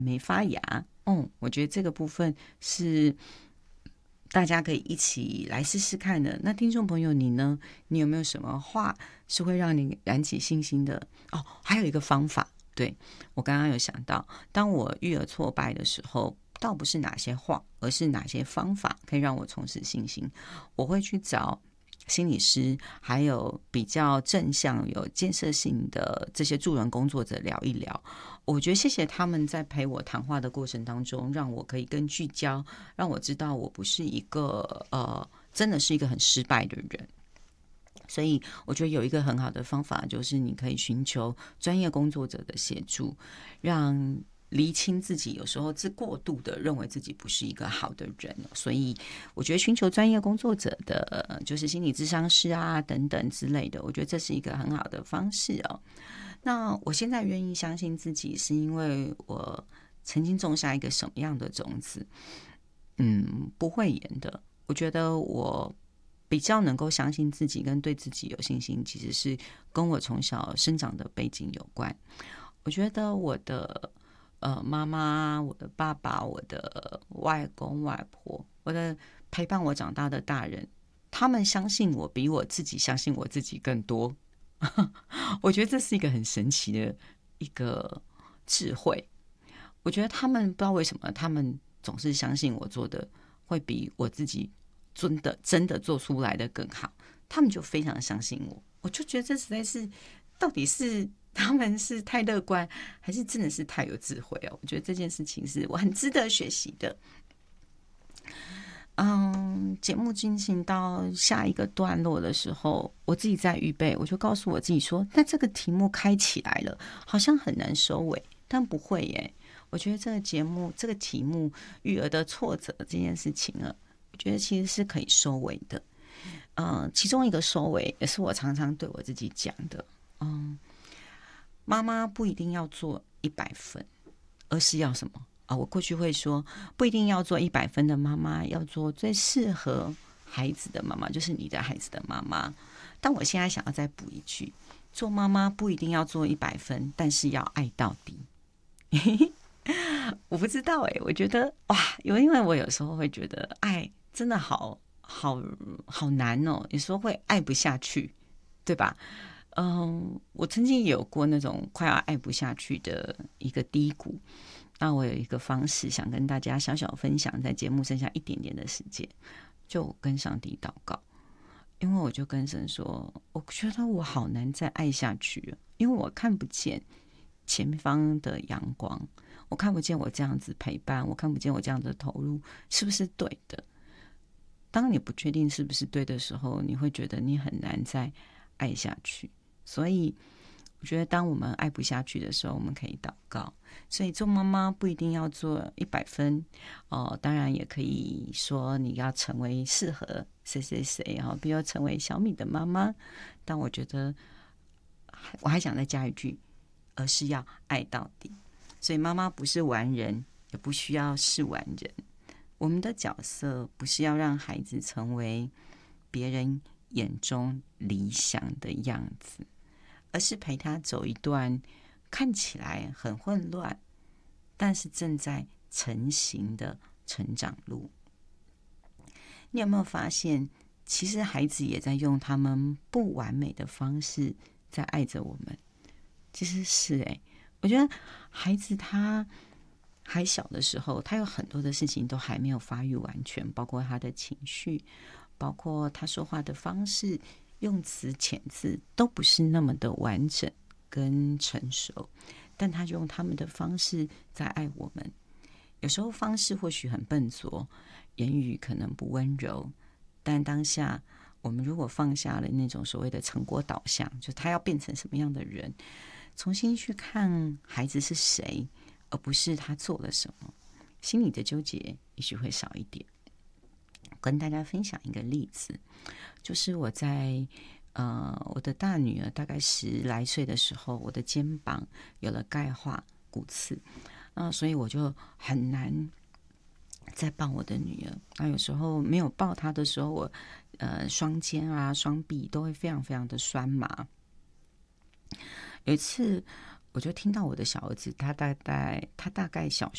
没发芽。我觉得这个部分是大家可以一起来试试看的。那听众朋友，你呢？你有没有什么话是会让你燃起信心的？还有一个方法，对，我刚刚有想到，当我育儿挫败的时候，倒不是哪些话，而是哪些方法可以让我重拾信心。我会去找心理师，还有比较正向、有建设性的这些助人工作者聊一聊。我觉得谢谢他们在陪我谈话的过程当中，让我可以更聚焦，让我知道我不是一个真的是一个很失败的人。所以我觉得有一个很好的方法，就是你可以寻求专业工作者的协助，让厘清自己有时候是过度的认为自己不是一个好的人。所以我觉得寻求专业工作者的，就是心理咨商师啊等等之类的，我觉得这是一个很好的方式哦。那我现在愿意相信自己，是因为我曾经种下一个什么样的种子？不讳言的，我觉得我比较能够相信自己跟对自己有信心，其实是跟我从小生长的背景有关。我觉得我的妈妈、我的爸爸、我的外公外婆、我的陪伴我长大的大人，他们相信我比我自己相信我自己更多。我觉得这是一个很神奇的一个智慧。我觉得他们不知道为什么，他们总是相信我做的会比我自己真的做出来的更好，他们就非常相信我。我就觉得这实在是，到底是他们是太乐观，还是真的是太有智慧哦？我觉得这件事情是我很值得学习的。节目进行到下一个段落的时候，我自己在预备，我就告诉我自己说，那这个题目开起来了，好像很难收尾，但不会耶。我觉得这个节目这个题目育儿的挫折这件事情呢，我觉得其实是可以收尾的。其中一个收尾也是我常常对我自己讲的。妈妈不一定要做100分，而是要什么？我过去会说，不一定要做100分的妈妈，要做最适合孩子的妈妈，就是你的孩子的妈妈。但我现在想要再补一句，做妈妈不一定要做100分，但是要爱到底。我不知道我觉得哇，因为我有时候会觉得爱真的好难哦，有时候会爱不下去，对吧？我曾经也有过那种快要爱不下去的一个低谷。那我有一个方式想跟大家小小分享，在节目剩下一点点的时间，就跟上帝祷告。因为我就跟神说，我觉得我好难再爱下去了，因为我看不见前方的阳光，我看不见我这样子陪伴，我看不见我这样的投入是不是对的。当你不确定是不是对的时候，你会觉得你很难再爱下去。所以我觉得当我们爱不下去的时候，我们可以祷告。所以做妈妈不一定要做100分当然也可以说你要成为适合谁谁谁比如成为小米的妈妈。但我觉得我还想再加一句，而是要爱到底。所以妈妈不是完人，也不需要是完人。我们的角色不是要让孩子成为别人眼中理想的样子，而是陪他走一段看起来很混乱，但是正在成型的成长路。你有没有发现，其实孩子也在用他们不完美的方式在爱着我们？其实是我觉得孩子他还小的时候，他有很多的事情都还没有发育完全，包括他的情绪，包括他说话的方式，用词遣字都不是那么的完整跟成熟，但他就用他们的方式在爱我们。有时候方式或许很笨拙，言语可能不温柔，但当下我们如果放下了那种所谓的成果导向，就他要变成什么样的人，重新去看孩子是谁，而不是他做了什么，心里的纠结也许会少一点。跟大家分享一个例子，就是我在我的大女儿大概10来岁的时候，我的肩膀有了钙化骨刺，所以我就很难再抱我的女儿。那有时候没有抱她的时候，我双肩啊、双臂都会非常非常的酸麻。有一次，我就听到我的小儿子，他大概小学